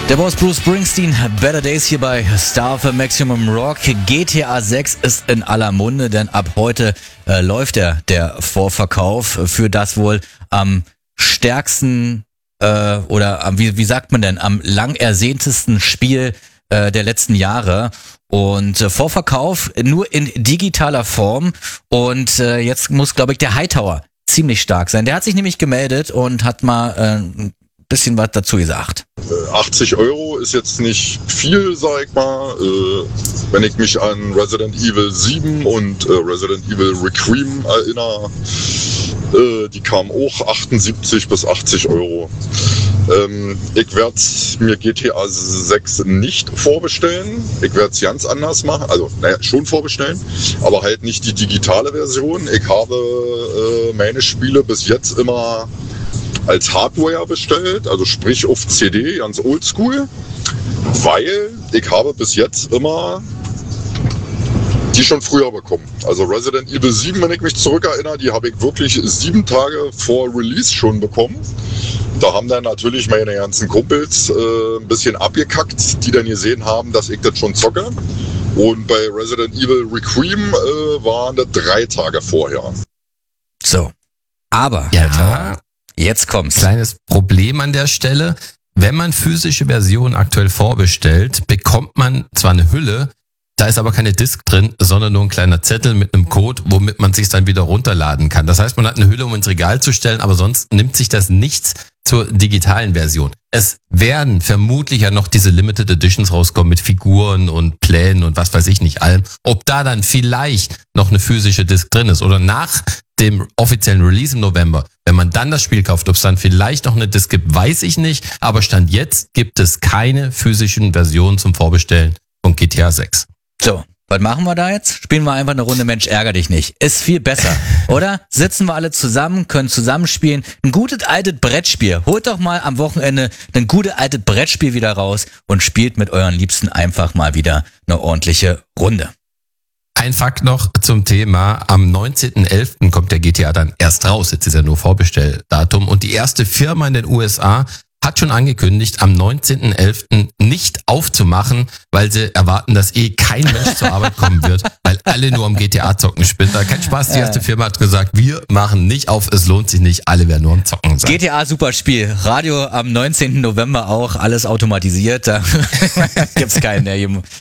Der Boss Bruce Springsteen, Better Days hier bei Star für Maximum Rock. GTA 6 ist in aller Munde, denn ab heute läuft der Vorverkauf für das wohl am stärksten oder wie sagt man denn, am lang ersehntesten Spiel der letzten Jahre. Und Vorverkauf nur in digitaler Form. Und jetzt muss, glaube ich, der Hightower ziemlich stark sein. Der hat sich nämlich gemeldet und hat mal ein bisschen was dazu gesagt. 80 € ist jetzt nicht viel, sag ich mal. Wenn ich mich an Resident Evil 7 und Resident Evil Requiem erinnere, die kamen auch 78 bis 80 €. Ich werde mir GTA 6 nicht vorbestellen. Ich werde es ganz anders machen. Also, schon vorbestellen, aber halt nicht die digitale Version. Ich habe meine Spiele bis jetzt immer als Hardware bestellt, also sprich auf CD, ganz oldschool, weil ich habe bis jetzt immer die schon früher bekommen. Also Resident Evil 7, wenn ich mich zurückerinnere, die habe ich wirklich 7 Tage vor Release schon bekommen. Da haben dann natürlich meine ganzen Kumpels ein bisschen abgekackt, die dann gesehen haben, dass ich das schon zocke. Und bei Resident Evil Requiem waren das 3 Tage vorher. So, aber Ja, jetzt kommt's. kleines Problem an der Stelle. Wenn man physische Versionen aktuell vorbestellt, bekommt man zwar eine Hülle, da ist aber keine Disk drin, sondern nur ein kleiner Zettel mit einem Code, womit man sich dann wieder runterladen kann. Das heißt, man hat eine Hülle, um ins Regal zu stellen, aber sonst nimmt sich das nichts zur digitalen Version. Es werden vermutlich ja noch diese Limited Editions rauskommen mit Figuren und Plänen und was weiß ich nicht allem. Ob da dann vielleicht noch eine physische Disk drin ist oder nach dem offiziellen Release im November, wenn man dann das Spiel kauft, ob es dann vielleicht noch eine Disk gibt, weiß ich nicht. Aber Stand jetzt gibt es keine physischen Versionen zum Vorbestellen von GTA 6. So, was machen wir da jetzt? Spielen wir einfach eine Runde Mensch, ärger dich nicht. Ist viel besser, oder? Sitzen wir alle zusammen, können zusammenspielen. Ein gutes altes Brettspiel. Holt doch mal am Wochenende ein gutes altes Brettspiel wieder raus und spielt mit euren Liebsten einfach mal wieder eine ordentliche Runde. Ein Fakt noch zum Thema. Am 19.11. kommt der GTA dann erst raus. Jetzt ist ja nur Vorbestelldatum. Und die erste Firma in den USA hat schon angekündigt, am 19.11. nicht aufzumachen, weil sie erwarten, dass kein Mensch zur Arbeit kommen wird, weil alle nur am GTA zocken spielen. Da kein Spaß, die erste Firma hat gesagt, wir machen nicht auf, es lohnt sich nicht, alle werden nur am Zocken sein. GTA super Spiel. Radio am 19. November auch, alles automatisiert. Da gibt's keinen, der